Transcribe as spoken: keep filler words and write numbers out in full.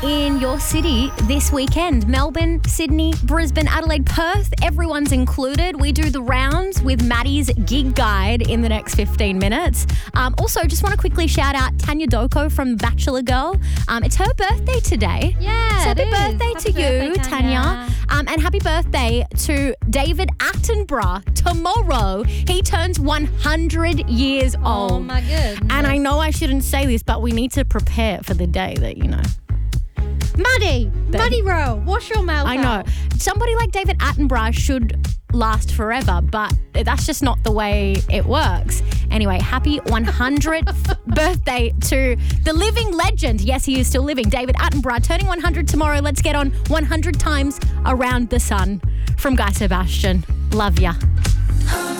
in your city this weekend. Melbourne, Sydney, Brisbane, Adelaide, Perth, everyone's included. We do the rounds with Maddie's gig guide in the next fifteen minutes. Um, also, just want to quickly shout out Tanya Doko from Bachelor Girl. Um, it's her birthday today. Yeah, so happy it is. birthday Happy to birthday, you, Tanya. Tanya. Um, and happy birthday to David Attenborough. Tomorrow, he turns one hundred years old. Oh my goodness. And I know I shouldn't say this, but we need to prepare for the day that, you know. Muddy, Muddy Row, wash your mouth I know. out. Somebody like David Attenborough should last forever, but that's just not the way it works. Anyway, happy one hundredth birthday to the living legend. Yes, he is still living. David Attenborough turning one hundred tomorrow. Let's get on one hundred times around the sun from Guy Sebastian. Love ya.